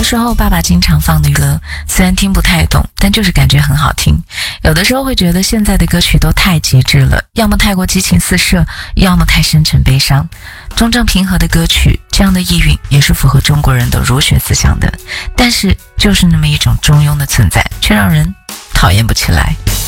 时候爸爸经常放的歌，虽然听不太懂，但就是感觉很好听。有的时候会觉得现在的歌曲都太极致了，要么太过激情四射，要么太深沉悲伤。中正平和的歌曲，这样的意蕴也是符合中国人的儒学思想的，但是就是那么一种中庸的存在，却让人讨厌不起来。